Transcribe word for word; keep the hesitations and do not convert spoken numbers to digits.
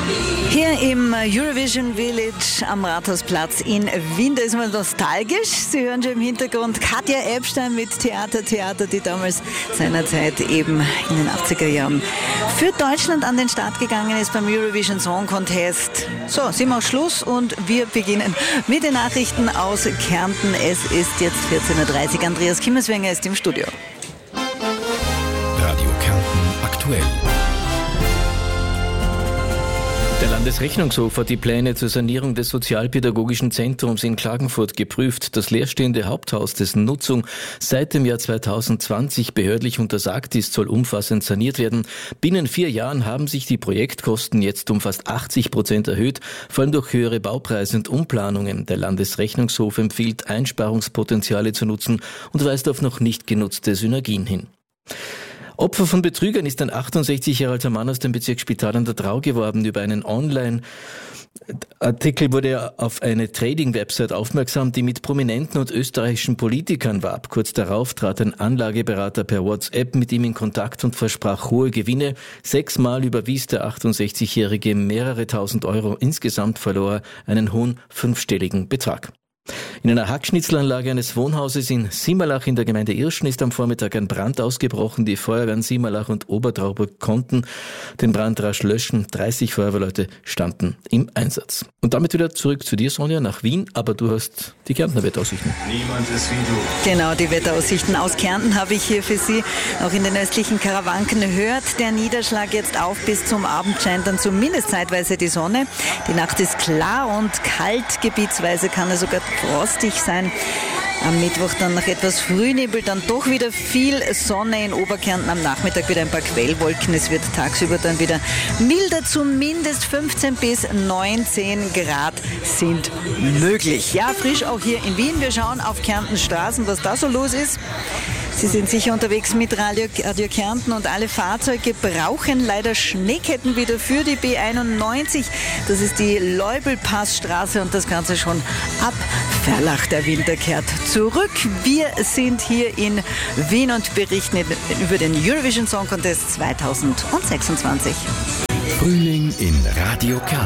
Hier im Eurovision Village am Rathausplatz in Wien, da ist man nostalgisch. Sie hören schon im Hintergrund Katja Epstein mit Theater, Theater, die damals seinerzeit eben in den achtziger Jahren für Deutschland an den Start gegangen ist beim Eurovision Song Contest. So, sind wir auf Schluss und wir beginnen mit den Nachrichten aus Kärnten. Es ist jetzt vierzehn Uhr dreißig. Andreas Kimmerswenger ist im Studio. Radio Kärnten aktuell. Der Landesrechnungshof hat die Pläne zur Sanierung des Sozialpädagogischen Zentrums in Klagenfurt geprüft. Das leerstehende Haupthaus, dessen Nutzung seit dem Jahr zweitausendzwanzig behördlich untersagt ist, soll umfassend saniert werden. Binnen vier Jahren haben sich die Projektkosten jetzt um fast achtzig Prozent erhöht, vor allem durch höhere Baupreise und Umplanungen. Der Landesrechnungshof empfiehlt, Einsparungspotenziale zu nutzen und weist auf noch nicht genutzte Synergien hin. Opfer von Betrügern ist ein achtundsechzig Jahre alter Mann aus dem Bezirk Spital an der Drau geworden. Über einen Online-Artikel wurde er auf eine Trading-Website aufmerksam, die mit prominenten und österreichischen Politikern warb. Kurz darauf trat ein Anlageberater per WhatsApp mit ihm in Kontakt und versprach hohe Gewinne. Sechsmal überwies der achtundsechzigjährige mehrere tausend Euro. Insgesamt verlor er einen hohen fünfstelligen Betrag. In einer Hackschnitzelanlage eines Wohnhauses in Simmerlach in der Gemeinde Irschen ist am Vormittag ein Brand ausgebrochen. Die Feuerwehren Simmerlach und Obertrauburg konnten den Brand rasch löschen. dreißig Feuerwehrleute standen im Einsatz. Und damit wieder zurück zu dir, Sonja, nach Wien. Aber du hast die Kärntner Wetteraussichten. Niemand ist wie du. Genau, die Wetteraussichten aus Kärnten habe ich hier für Sie. Auch in den östlichen Karawanken hört der Niederschlag jetzt auf. Bis zum Abend scheint dann zumindest zeitweise die Sonne. Die Nacht ist klar und kalt. Gebietsweise kann es sogar frostig sein. Am Mittwoch dann nach etwas Frühnebel dann doch wieder viel Sonne in Oberkärnten. Am Nachmittag wieder ein paar Quellwolken. Es wird tagsüber dann wieder milder. Zumindest fünfzehn bis neunzehn Grad sind möglich. Ja, frisch auch hier in Wien. Wir schauen auf Kärntens Straßen, was da so los ist. Sie sind sicher unterwegs mit Radio, Radio Kärnten und alle Fahrzeuge brauchen leider Schneeketten wieder für die B einundneunzig. Das ist die Leubelpassstraße und das Ganze schon ab Verlach. Der Winter kehrt zurück. Wir sind hier in Wien und berichten über den Eurovision Song Contest zweitausendsechsundzwanzig. Frühling in Radio Kärnten.